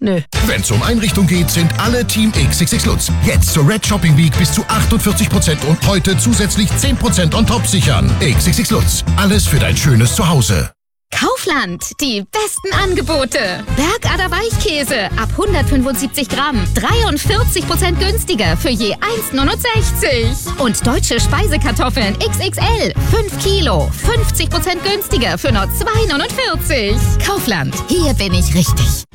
Nö. Wenn's um Einrichtung geht, sind alle Team XXX Lutz. Jetzt zur Red Shopping Week bis zu 48% und heute zusätzlich 10% on top sichern. XXX Lutz. Alles für dein schönes Zuhause. Kaufland, die besten Angebote. Bergader Weichkäse ab 175 Gramm, 43% günstiger für je 1,69. Und deutsche Speisekartoffeln XXL, 5 Kilo, 50% günstiger für nur 2,49. Kaufland, hier bin ich richtig.